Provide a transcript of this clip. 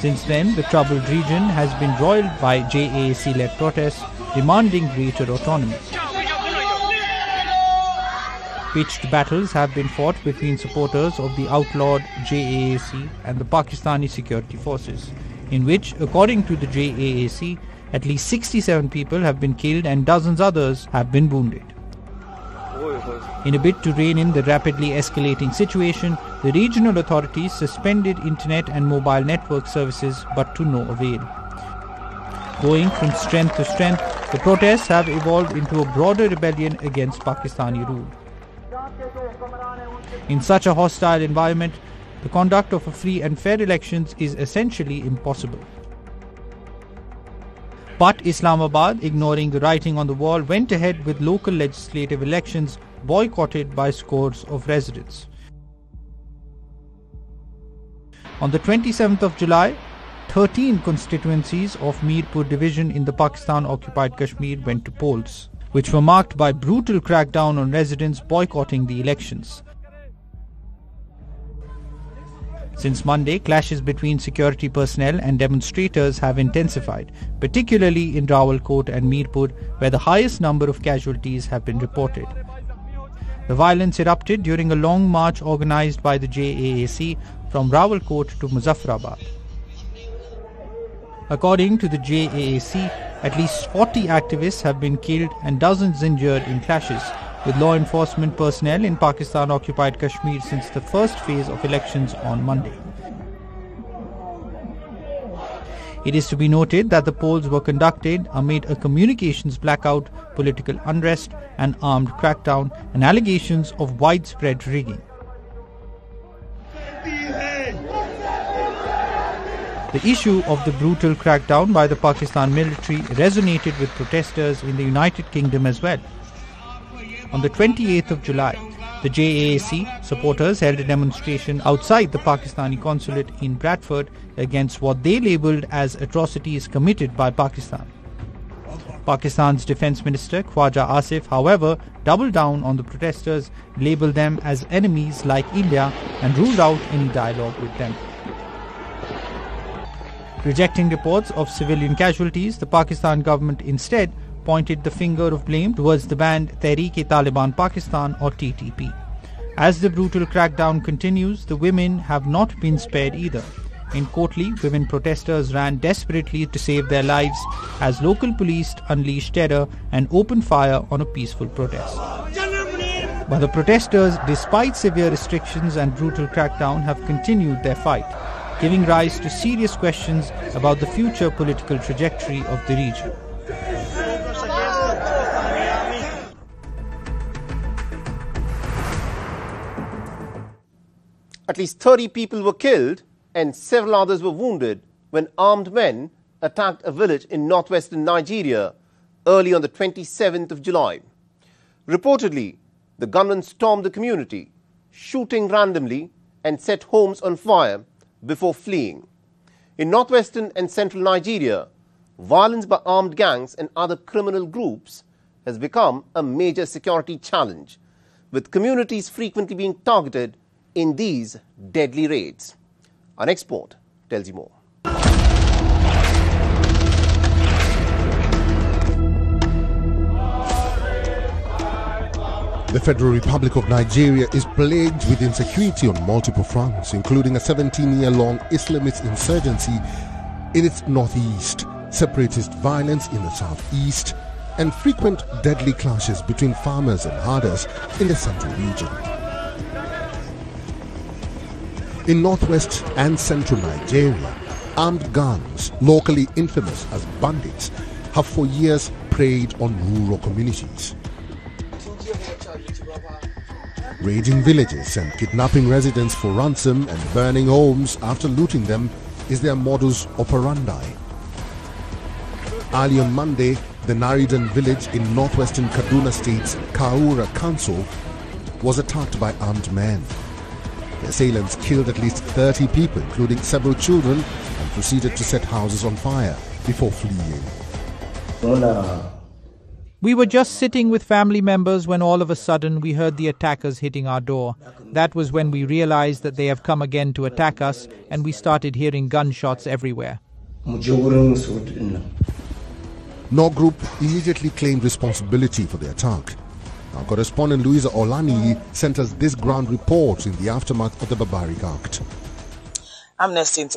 Since then, the troubled region has been roiled by JAAC-led protests demanding greater autonomy. Pitched battles have been fought between supporters of the outlawed JAAC and the Pakistani security forces, in which, according to the JAAC, at least 67 people have been killed and dozens others have been wounded. In a bid to rein in the rapidly escalating situation, the regional authorities suspended internet and mobile network services, but to no avail. Going from strength to strength, the protests have evolved into a broader rebellion against Pakistani rule. In such a hostile environment, the conduct of a free and fair elections is essentially impossible. But Islamabad, ignoring the writing on the wall, went ahead with local legislative elections boycotted by scores of residents. On the 27th of July, 13 constituencies of Mirpur division in the Pakistan-occupied Kashmir went to polls, which were marked by brutal crackdown on residents boycotting the elections. Since Monday, clashes between security personnel and demonstrators have intensified, particularly in Rawalkot and Mirpur, where the highest number of casualties have been reported. The violence erupted during a long march organized by the JAAC from Rawalkot to Muzaffarabad. According to the JAAC, at least 40 activists have been killed and dozens injured in clashes with law enforcement personnel in Pakistan-occupied Kashmir since the first phase of elections on Monday. It is to be noted that the polls were conducted amid a communications blackout, political unrest, an armed crackdown, and allegations of widespread rigging. The issue of the brutal crackdown by the Pakistan military resonated with protesters in the United Kingdom as well. On the 28th of July, the JAAC supporters held a demonstration outside the Pakistani consulate in Bradford against what they labelled as atrocities committed by Pakistan. Pakistan's Defence Minister Khwaja Asif, however, doubled down on the protesters, labelled them as enemies like India and ruled out any dialogue with them. Rejecting reports of civilian casualties, the Pakistan government instead pointed the finger of blame towards the banned Tehreek-e-Taliban Pakistan or TTP. As the brutal crackdown continues, the women have not been spared either. In Kotli, women protesters ran desperately to save their lives as local police unleashed terror and opened fire on a peaceful protest. But the protesters, despite severe restrictions and brutal crackdown, have continued their fight, giving rise to serious questions about the future political trajectory of the region. At least 30 people were killed and several others were wounded when armed men attacked a village in northwestern Nigeria early on the 27th of July. Reportedly, the gunmen stormed the community, shooting randomly and set homes on fire before fleeing. In northwestern and central Nigeria, violence by armed gangs and other criminal groups has become a major security challenge, with communities frequently being targeted in these deadly raids. Our next report tells you more. The Federal Republic of Nigeria is plagued with insecurity on multiple fronts, including a 17-year-long Islamist insurgency in its northeast, separatist violence in the southeast, and frequent deadly clashes between farmers and herders in the central region. In northwest and central Nigeria, armed gangs, locally infamous as bandits, have for years preyed on rural communities. Raiding villages and kidnapping residents for ransom and burning homes after looting them is their modus operandi. Early on Monday, the Naridan village in northwestern Kaduna State's Kaura Council was attacked by armed men. The assailants killed at least 30 people, including several children, and proceeded to set houses on fire before fleeing. We were just sitting with family members when all of a sudden we heard the attackers hitting our door. That was when we realized that they have come again to attack us, and we started hearing gunshots everywhere. Knorr Group immediately claimed responsibility for the attack. Our correspondent Louisa Olani sent us this ground report in the aftermath of the barbaric act. Amnesty